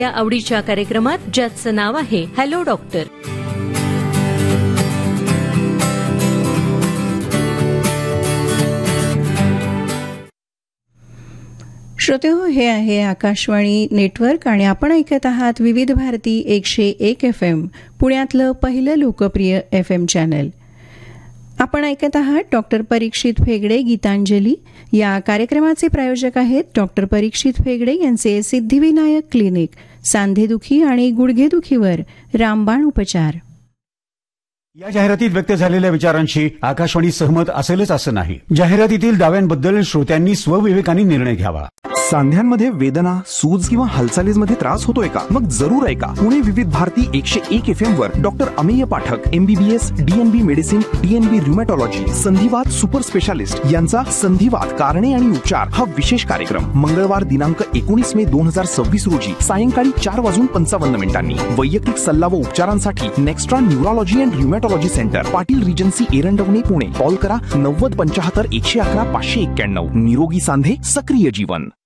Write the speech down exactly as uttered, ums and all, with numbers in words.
या आवडीच्या कार्यक्रमात ज्याचं नाव आहे हॅलो डॉक्टर. श्रोतेहो, हे आहे आकाशवाणी नेटवर्क आणि आपण ऐकत आहात विविध भारती एकशे एक एफ एम, पुण्यातलं पहिलं लोकप्रिय एफ एम चॅनल. आपण ऐकत आहात डॉक्टर परीक्षित फेगडे गीतांजली. या कार्यक्रमाचे प्रायोजक आहेत डॉक्टर परीक्षित फेगडे यांचे सिद्धिविनायक क्लिनिक, सांधेदुखी आणि गुडघेदुखीवर रामबाण उपचार. या जाहिरातीत व्यक्त झालेल्या विचारांशी आकाशवाणी सहमत असेलच असं नाही. जाहिरातीतील दाव्यांबद्दल श्रोत्यांनी स्वविवेकाने निर्णय घ्यावा. सांध्यांमध्ये वेदना, सूज किंवा हालचालीमध्ये त्रास होतोय का? मग जरूर ऐका पुणे विविध भारती एकशे एक एफ एम वर doctor Amey Pathak, MBBS, DNB medicine, DNB र्युमॅटॉलॉजी, संधिवात super specialist यांचा संधिवात कारणे आणि उपचार हा विशेष कार्यक्रम मंगळवार दिनांक एकोणीस मे दोन हजार सव्वीस रोजी सायंकाळी चार वाजून पंचावन्न मिनिटांनी. वैयक्तिक सल्ला व उपचारांसाठी Nextra neurology and र्युमॅटॉलॉजी centre, Patil regency, Erandwane, Pune. Call करा नव्वद पंच्याहत्तर एकशे अकरा पाचशे एक्क्याण्णव. निरोगी सांधे, सक्रिय जीवन.